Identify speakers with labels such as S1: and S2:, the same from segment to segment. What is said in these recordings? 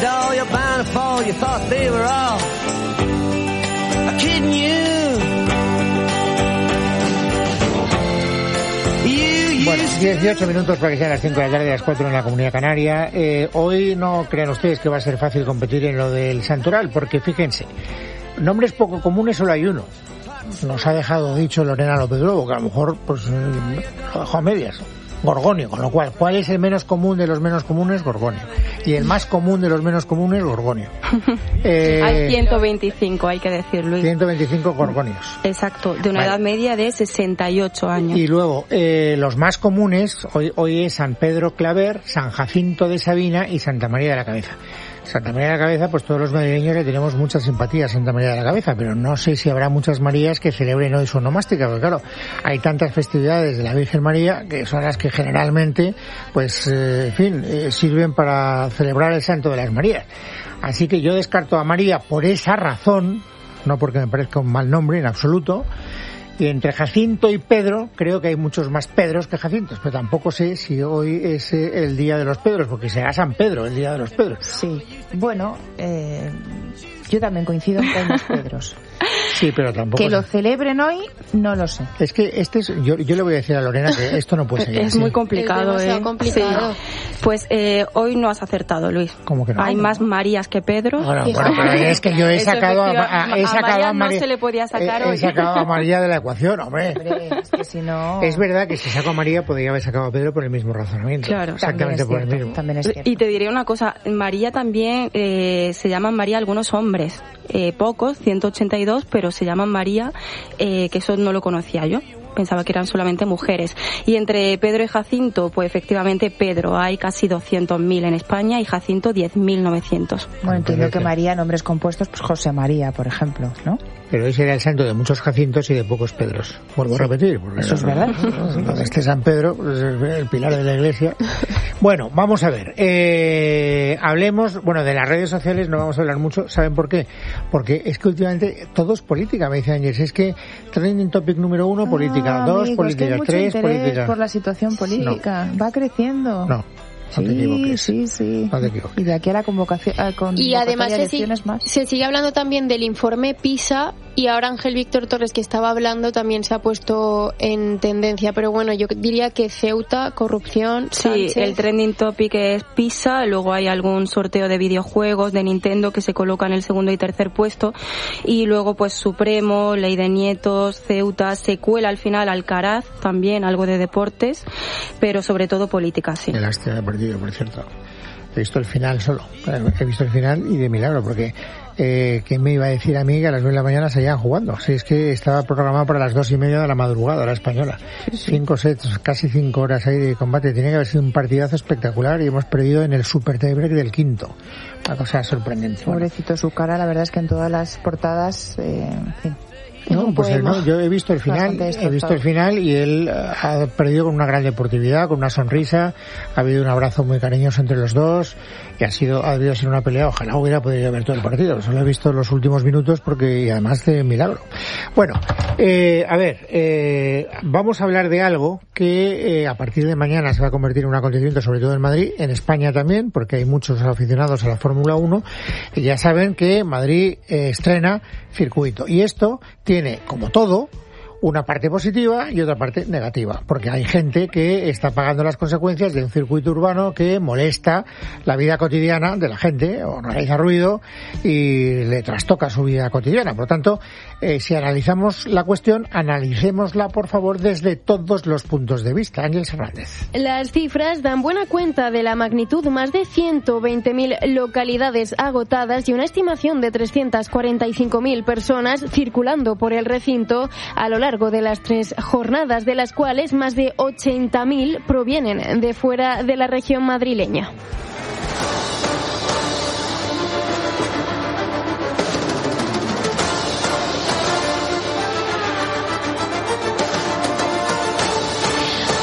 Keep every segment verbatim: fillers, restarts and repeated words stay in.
S1: doll, you're bound to fall. You thought they were all kidding you.
S2: Bueno, dieciocho minutos para que sean las cinco de la tarde, las cuatro en la Comunidad Canaria. Eh, hoy no crean ustedes que va a ser fácil competir en lo del santoral, porque fíjense, nombres poco comunes solo hay uno. Nos ha dejado dicho Lorena López Globo, que a lo mejor pues lo dejó a medias. Gorgonio, con lo cual, ¿cuál es el menos común de los menos comunes? Gorgonio. Y el más común de los menos comunes, Gorgonio.
S3: Eh, hay ciento veinticinco, hay que decir, Luis.
S2: ciento veinticinco gorgonios.
S3: Exacto, de una
S2: vale.
S3: edad media de sesenta y ocho años.
S2: Y luego, eh, los más comunes, hoy, hoy es San Pedro Claver, San Jacinto de Sabina y Santa María de la Cabeza. Santa María de la Cabeza, pues todos los madrileños le tenemos mucha simpatía a Santa María de la Cabeza, pero no sé si habrá muchas Marías que celebren hoy su onomástica, porque claro, hay tantas festividades de la Virgen María que son las que generalmente, pues, eh, en fin, eh, sirven para celebrar el santo de las Marías. Así que yo descarto a María por esa razón, no porque me parezca un mal nombre en absoluto. Y entre Jacinto y Pedro, creo que hay muchos más Pedros que Jacintos, pero tampoco sé si hoy es eh, el Día de los Pedros, porque será San Pedro el Día de los Pedros.
S4: Sí, bueno, eh, yo también coincido en que hay más Pedros.
S2: Sí, pero tampoco...
S4: Que lo celebren hoy, no lo sé.
S2: Es que este es, yo, yo le voy a decir a Lorena que esto no puede ser.
S3: Es
S2: así.
S3: muy complicado,
S5: es
S3: ¿eh?
S5: complicado.
S3: Sí. Pues eh, hoy no has acertado, Luis.
S2: ¿Cómo que no?
S3: Hay más Marías que Pedros.
S2: Bueno, bueno, pero es que yo he
S3: Eso
S2: sacado a, a, he
S3: a
S2: sacado
S3: María
S2: a María,
S3: no se le podía sacar
S2: he,
S3: hoy.
S2: he sacado a María de la ecuación, hombre.
S4: Hombre, es que si no...
S2: Es verdad que si saco a María podría haber sacado a Pedro por el mismo razonamiento.
S3: Claro.
S2: Exactamente por el mismo.
S4: También es cierto.
S3: Y te diré una cosa, María también, eh, se llaman María algunos hombres, eh, pocos, ciento ochenta y dos, pero se llaman María, eh, que eso no lo conocía yo. Pensaba que eran solamente mujeres. Y entre Pedro y Jacinto, pues efectivamente Pedro hay casi doscientos mil en España y Jacinto diez mil novecientos.
S4: Bueno, entiendo que María, nombres compuestos, pues José María, por ejemplo, ¿no?
S2: Pero ese era el santo de muchos Jacintos y de pocos Pedros. Vuelvo a repetir. Porque
S4: eso es verdad.
S2: Donde esté San Pedro, pues es el pilar de la iglesia. Bueno, vamos a ver. Eh, hablemos, bueno, de las redes sociales no vamos a hablar mucho. ¿Saben por qué? Porque es que últimamente todo es política, me dice Ángel. Es que trending topic número uno, política.
S4: Ah,
S2: dos,
S4: amigos,
S2: política.
S4: que hay mucho
S2: tres,
S4: interés
S2: política.
S4: por la situación política. No. Va creciendo.
S2: No. No
S4: sí,
S2: te equivoques.
S4: sí, sí.
S2: No te equivoques.
S4: Y de aquí a la convocación, a con
S5: y además se, si,
S4: más.
S5: se sigue hablando también del informe PISA y ahora Ángel Víctor Torres, que estaba hablando, también se ha puesto en tendencia. Pero bueno, yo diría que Ceuta, corrupción,
S3: sí,
S5: Sánchez.
S3: El trending topic es PISA, luego hay algún sorteo de videojuegos de Nintendo que se coloca en el segundo y tercer puesto, y luego pues Supremo, Ley de Nietos, Ceuta, se cuela al final Alcaraz, también algo de deportes, pero sobre todo política, sí.
S2: Qué lástima de partido, por cierto. He visto el final solo. He visto el final y de milagro, porque eh, ¿quién me iba a decir a mí que a las nueve de la mañana seguían jugando? Si es que estaba programado para las dos y media de la madrugada, la española. Sí, sí. Cinco sets, casi cinco horas ahí de combate. Tiene que haber sido un partidazo espectacular y hemos perdido en el super tiebreak del quinto. Una cosa sorprendente.
S4: Pobrecito, bueno. Su cara, la verdad es que en todas las portadas, eh, en fin.
S2: No, pues él, no, yo he visto el final, he visto el final y él ha perdido con una gran deportividad, con una sonrisa, ha habido un abrazo muy cariñoso entre los dos y ha sido, ha debido ser una pelea, ojalá hubiera podido ver todo el partido, solo he visto los últimos minutos porque, y además de milagro. Bueno, eh, a ver, eh, vamos a hablar de algo que eh, a partir de mañana se va a convertir en un acontecimiento, sobre todo en Madrid, en España también, porque hay muchos aficionados a la Fórmula uno y ya saben que Madrid eh, estrena circuito y esto tiene, como todo, una parte positiva y otra parte negativa, porque hay gente que está pagando las consecuencias de un circuito urbano que molesta la vida cotidiana de la gente o realiza ruido y le trastoca su vida cotidiana. Por lo tanto, eh, si analizamos la cuestión, analicémosla, por favor, desde todos los puntos de vista. Ángel Hernández.
S5: Las cifras dan buena cuenta de la magnitud, más de ciento veinte mil localidades agotadas y una estimación de trescientas cuarenta y cinco mil personas circulando por el recinto a lo largo de las tres jornadas, de las cuales más de ochenta mil provienen de fuera de la región madrileña. Los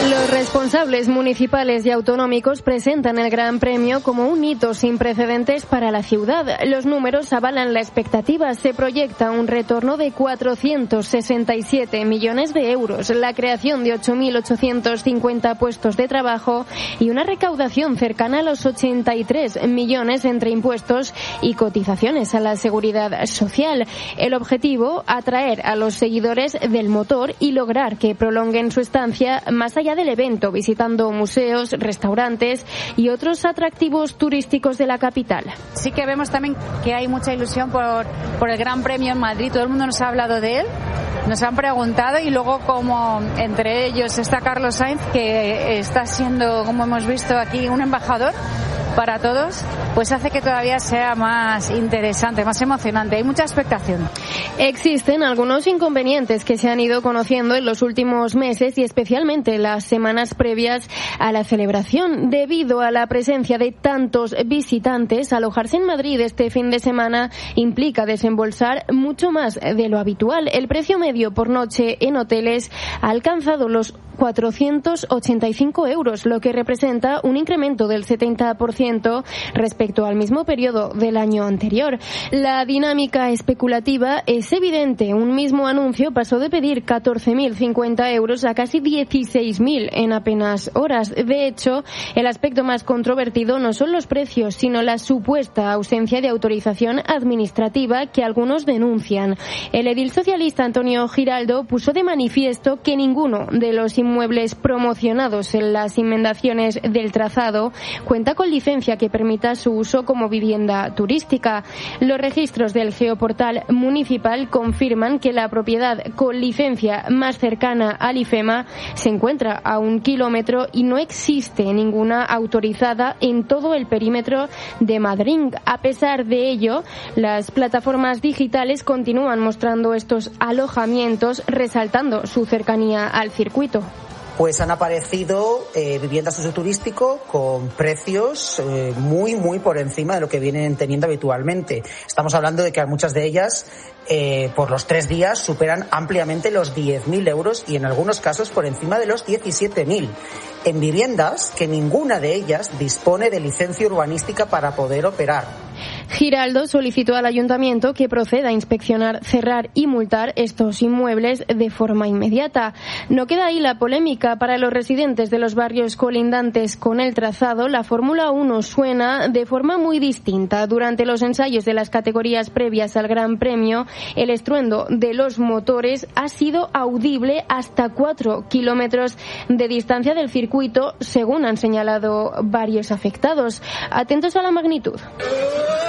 S5: Responsables municipales y autonómicos presentan el Gran Premio como un hito sin precedentes para la ciudad. Los números avalan la expectativa. Se proyecta un retorno de cuatrocientos sesenta y siete millones de euros, la creación de ocho mil ochocientos cincuenta puestos de trabajo y una recaudación cercana a los ochenta y tres millones entre impuestos y cotizaciones a la seguridad social. El objetivo, atraer a los seguidores del motor y lograr que prolonguen su estancia más allá del evento, visitando museos, restaurantes y otros atractivos turísticos de la capital.
S6: Sí que vemos también que hay mucha ilusión por, por el Gran Premio en Madrid. Todo el mundo nos ha hablado de él, nos han preguntado, y luego como entre ellos está Carlos Sainz, que está siendo, como hemos visto aquí, un embajador para todos, pues hace que todavía sea más interesante, más emocionante. Hay mucha expectación.
S5: Existen algunos inconvenientes que se han ido conociendo en los últimos meses y especialmente las semanas previas a la celebración. Debido a la presencia de tantos visitantes, alojarse en Madrid este fin de semana implica desembolsar mucho más de lo habitual. El precio medio por noche en hoteles ha alcanzado los cuatrocientos ochenta y cinco euros, lo que representa un incremento del setenta por ciento respecto al mismo periodo del año anterior. La dinámica especulativa es evidente. Un mismo anuncio pasó de pedir catorce mil cincuenta euros a casi dieciséis mil en apenas horas. De hecho, el aspecto más controvertido no son los precios, sino la supuesta ausencia de autorización administrativa que algunos denuncian. El edil socialista Antonio Giraldo puso de manifiesto que ninguno de los inmuebles promocionados en las inmediaciones del trazado cuenta con licencia que permita su uso como vivienda turística. Los registros del geoportal municipal confirman que la propiedad con licencia más cercana al IFEMA se encuentra a un kilómetro y no existe ninguna autorizada en todo el perímetro de Madrid. A pesar de ello, las plataformas digitales continúan mostrando estos alojamientos, resaltando su cercanía al circuito.
S7: Pues han aparecido eh, viviendas de uso turístico con precios eh, muy, muy por encima de lo que vienen teniendo habitualmente. Estamos hablando de que muchas de ellas, eh, por los tres días, superan ampliamente los diez mil euros y en algunos casos por encima de los diecisiete mil. En viviendas que ninguna de ellas dispone de licencia urbanística para poder operar.
S5: Giraldo solicitó al ayuntamiento que proceda a inspeccionar, cerrar y multar estos inmuebles de forma inmediata. No queda ahí la polémica. Para los residentes de los barrios colindantes con el trazado, la Fórmula uno suena de forma muy distinta. Durante los ensayos de las categorías previas al Gran Premio, el estruendo de los motores ha sido audible hasta cuatro kilómetros de distancia del circuito, según han señalado varios afectados. Atentos a la magnitud.